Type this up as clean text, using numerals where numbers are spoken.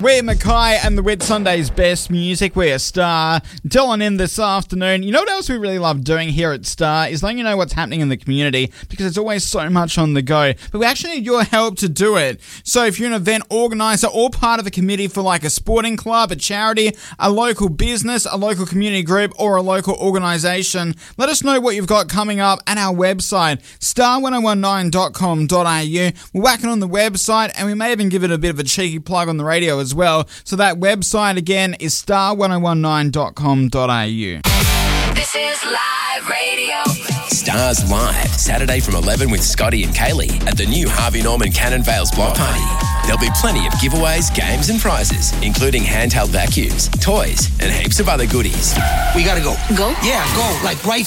We're Mackay and the Whitsundays best music. We're Star. Dylan in this afternoon. You know what else we really love doing here at Star is letting you know what's happening in the community, because there's always so much on the go. But we actually need your help to do it. So if you're an event organizer or part of a committee for like a sporting club, a charity, a local business, a local community group, or a local organisation, let us know what you've got coming up at our website, star1019.com.au. We're whacking on the website, and we may even give it a bit of a cheeky plug on the radio as well. So that website again is star1019.com.au. This is Live Radio. Stars Live, Saturday from 11 with Scotty and Kaylee at the new Harvey Norman Cannon Vales block party. There'll be plenty of giveaways, games and prizes, including handheld vacuums, toys and heaps of other goodies. We gotta go. Go? Yeah, go. Like right